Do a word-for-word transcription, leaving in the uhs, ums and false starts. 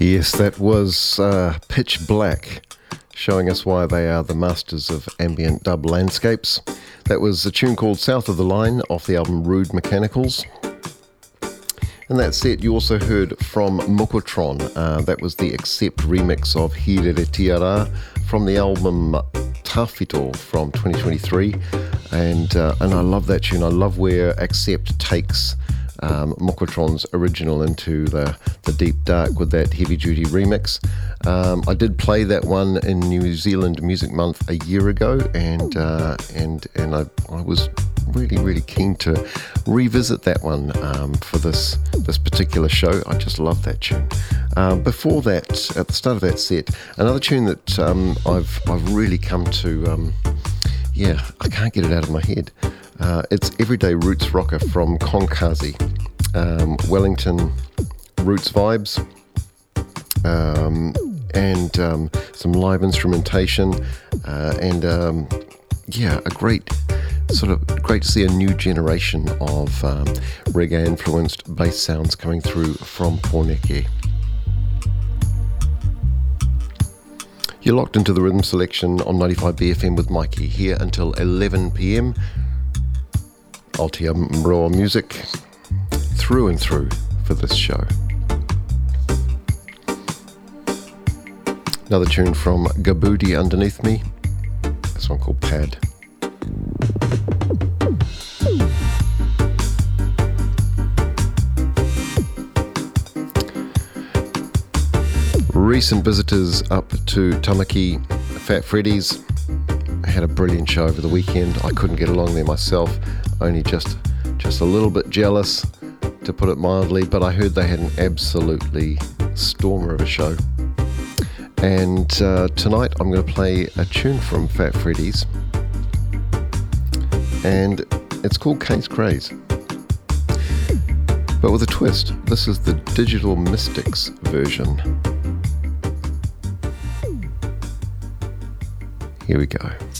Yes, that was uh, Pitch Black, showing us why they are the masters of ambient dub landscapes. That was a tune called South of the Line off the album Rude Mechanicals. And that set, you also heard from Mokotron. Uh, that was the Accept remix of Hirere Tiara from the album Tawhito from twenty twenty-three. And uh, and I love that tune. I love where Accept takes um, Mokotron's original into the, the deep dark with that heavy duty remix. Um, I did play that one in New Zealand Music Month a year ago, and uh, and and I, I was really really keen to revisit that one um, for this this particular show. I just love that tune. Um, before that, at the start of that set, another tune that um, I've I've really come to um, yeah I can't get it out of my head. Uh, it's Everyday Roots Rocker from Konkazi, um, Wellington roots vibes, um, and um, some live instrumentation, uh, and um, yeah, a great sort of great to see a new generation of um, reggae-influenced bass sounds coming through from Porneke. You're locked into the Rhythm Selection on ninety-five B F M with Mikey, here until eleven p.m. Aotearoa music through and through for this show. Another tune from Gaboodi underneath me, this one called Pad. Recent visitors up to Tamaki, Fat Freddy's. I had a brilliant show over the weekend. I couldn't get along there myself, only just just a little bit jealous, to put it mildly, but I heard they had an absolutely stormer of a show. And uh, tonight I'm going to play a tune from Fat Freddy's, and it's called Case Craze, but with a twist. This is the Digital Mystics version. Here we go.